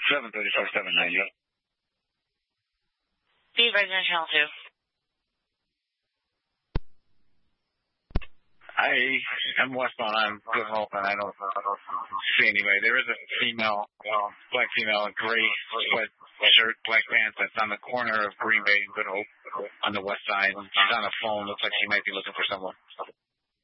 734-790. Be Resident Channel 2. I'm westbound. I'm getting open. I don't see anybody. There is a female, black female, gray sweatshirt, black pants that's on the corner of Green Bay and Good Hope on the west side. She's on the phone. Looks like she might be looking for someone.